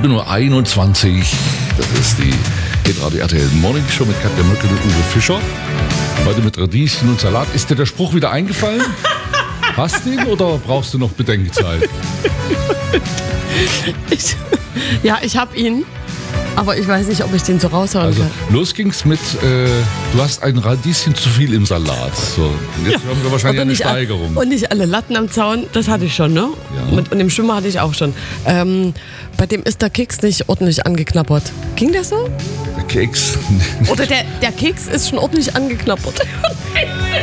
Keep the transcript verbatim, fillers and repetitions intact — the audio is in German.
sieben Uhr einundzwanzig. Das ist die Hitradio R T L Morning Show mit Katja Möckel und Uwe Fischer. Heute mit Radieschen und Salat. Ist dir der Spruch wieder eingefallen? Hast du ihn oder brauchst du noch Bedenkzeit? Ich, ja, ich habe ihn, aber ich weiß nicht, ob ich den so raushauen Also kann. los ging's mit, äh, du hast ein Radieschen zu viel im Salat. So, jetzt Ja. haben wir wahrscheinlich Und eine nicht all- Steigerung. Und nicht alle Latten am Zaun, das hatte ich schon, ne? Ja. Und, und im Schwimmer hatte ich auch schon. Ähm, bei dem ist der Keks nicht ordentlich angeknabbert. Ging das so? Der Keks. Oder der, der Keks ist schon ordentlich angeknabbert.